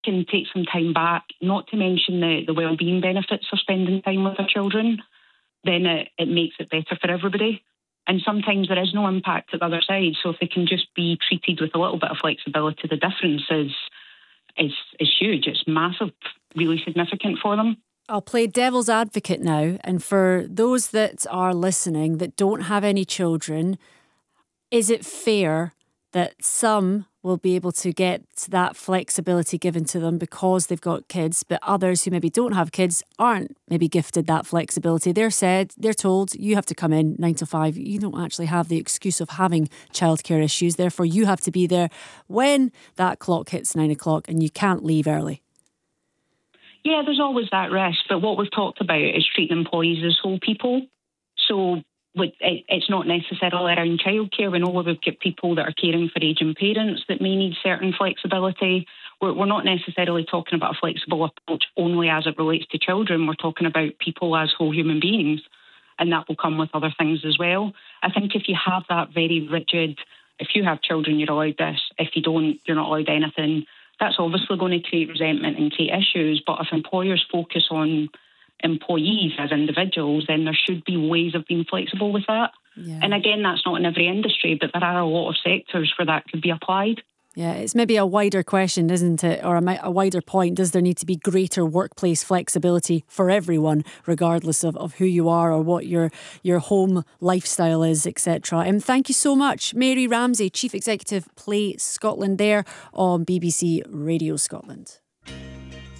can take some time back, not to mention the well-being benefits of spending time with their children, then it makes it better for everybody. And sometimes there is no impact at the other side. So if they can just be treated with a little bit of flexibility, the difference is huge. It's massive, really significant for them. I'll play devil's advocate now. And for those that are listening that don't have any children, is it fair that some will be able to get that flexibility given to them because they've got kids, but others who maybe don't have kids aren't maybe gifted that flexibility? They're told, you have to come in 9 to 5. You don't actually have the excuse of having childcare issues. Therefore, you have to be there when that clock hits 9 o'clock and you can't leave early. Yeah, there's always that risk. But what we've talked about is treating employees as whole people. So it's not necessarily around childcare. We know we've got people that are caring for ageing parents that may need certain flexibility. We're not necessarily talking about a flexible approach only as it relates to children. We're talking about people as whole human beings, and that will come with other things as well. I think if you have that very rigid, if you have children, you're allowed this. If you don't, you're not allowed anything. That's obviously going to create resentment and create issues. But if employers focus on employees as individuals, then there should be ways of being flexible with that. Yeah. And again, that's not in every industry, but there are a lot of sectors where that could be applied. Yeah, it's maybe a wider question, isn't it? Or a wider point. Does there need to be greater workplace flexibility for everyone, regardless of who you are or what your home lifestyle is, etc.? And thank you so much, Mary Ramsey, Chief Executive, Play Scotland, there on BBC Radio Scotland.